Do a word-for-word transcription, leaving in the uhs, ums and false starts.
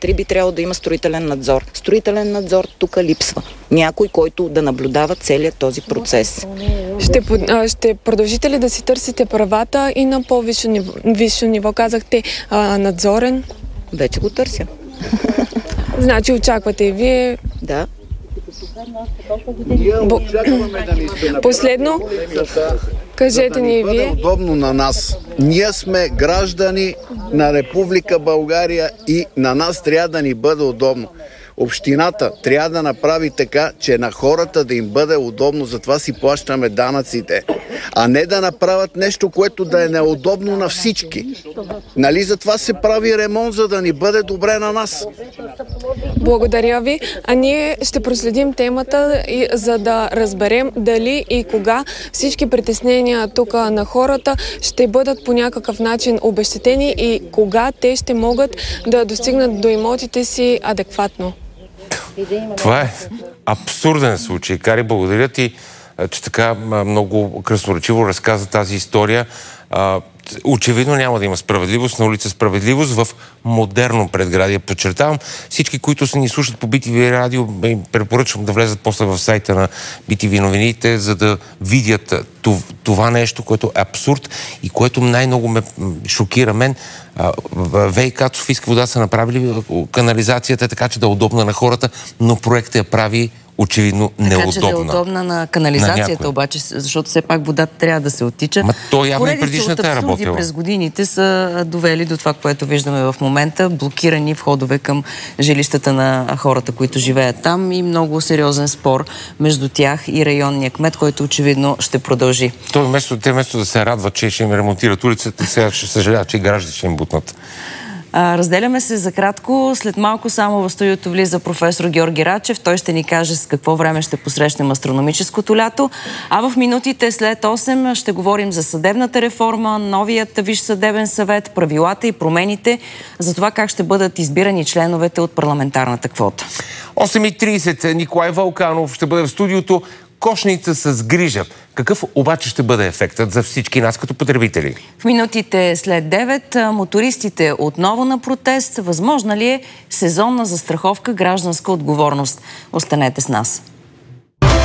три би трябвало да има строителен надзор. Строителен надзор тук липсва. Някой, който да наблюдава целият този процес. Ще, ще продължите ли да си търсите правата и на по-висше ниво? Висше ниво? Казахте а, надзорен. Вече го търся. Значи очаквате и вие... Да. Бо... Последно, кажете ни и вие. Да удобно на нас. Ние сме граждани на Република България и на нас трябва да ни бъде удобно. Общината трябва да направи така, че на хората да им бъде удобно, затова си плащаме данъците, а не да направят нещо, което да е неудобно на всички. Нали затова се прави ремонт, за да ни бъде добре на нас? Благодаря ви. А ние ще проследим темата, за да разберем дали и кога всички притеснения тук на хората ще бъдат по някакъв начин обезщетени и кога те ще могат да достигнат до имотите си адекватно. Това е абсурден случай. Кари, благодаря ти, че така много красноречиво разказа тази история. Очевидно няма да има справедливост на улица Справедливост в модерно предградие. Подчертавам, всички, които се ни слушат по би ти ви радио, им препоръчвам да влезат после в сайта на би ти ви новините, за да видят това нещо, което е абсурд и което най-много ме шокира мен. ВиК Софийска вода са направили канализацията така, че да е удобна на хората, но проектът я прави очевидно неудобна. Така че да е удобна на канализацията, на обаче, защото все пак водата трябва да се оттича. Ма то явно и предишната е работила. През годините са довели до това, което виждаме в момента. Блокирани входове към жилищата на хората, които живеят там и много сериозен спор между тях и районния кмет, който очевидно ще продължи. Той вместо, те вместо да се радват, че ще им ремонтират улицата, сега ще съжаляват, че и гражданите ще им бутнат. А, разделяме се за кратко. След малко само в студиото влиза професор Георги Рачев. Той ще ни каже с какво време ще посрещнем астрономическото лято. А в минутите след осем ще говорим за съдебната реформа, новият Висш съдебен съвет, правилата и промените, за това как ще бъдат избирани членовете от парламентарната квота. осем и трийсет. Николай Вълканов ще бъде в студиото. Кошница с грижа. Какъв обаче ще бъде ефектът за всички нас като потребители? В минутите след девет мотористите отново на протест. Възможна ли е сезонна застраховка гражданска отговорност? Останете с нас.